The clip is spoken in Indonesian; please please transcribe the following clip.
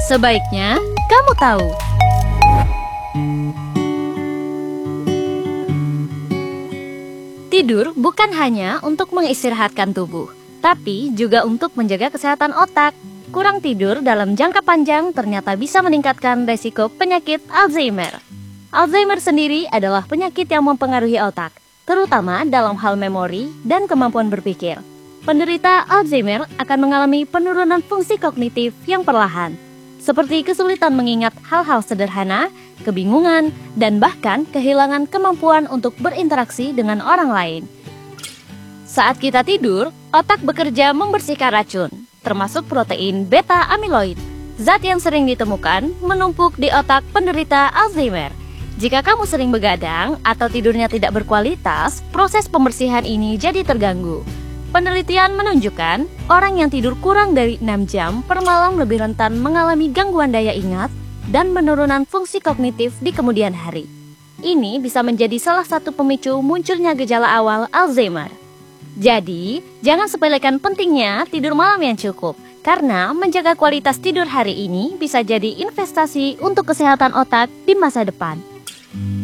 Sebaiknya kamu tahu. Tidur bukan hanya untuk mengistirahatkan tubuh, tapi juga untuk menjaga kesehatan otak. Kurang tidur dalam jangka panjang ternyata bisa meningkatkan resiko penyakit Alzheimer. Alzheimer sendiri adalah penyakit yang mempengaruhi otak, terutama dalam hal memori dan kemampuan berpikir. Penderita Alzheimer akan mengalami penurunan fungsi kognitif yang perlahan, seperti kesulitan mengingat hal-hal sederhana, kebingungan, dan bahkan kehilangan kemampuan untuk berinteraksi dengan orang lain. Saat kita tidur, otak bekerja membersihkan racun, termasuk protein beta amyloid, zat yang sering ditemukan menumpuk di otak penderita Alzheimer. Jika kamu sering begadang atau tidurnya tidak berkualitas, proses pembersihan ini jadi terganggu. Penelitian menunjukkan, orang yang tidur kurang dari 6 jam per malam lebih rentan mengalami gangguan daya ingat dan penurunan fungsi kognitif di kemudian hari. Ini bisa menjadi salah satu pemicu munculnya gejala awal Alzheimer. Jadi, jangan sepelekan pentingnya tidur malam yang cukup, karena menjaga kualitas tidur hari ini bisa jadi investasi untuk kesehatan otak di masa depan.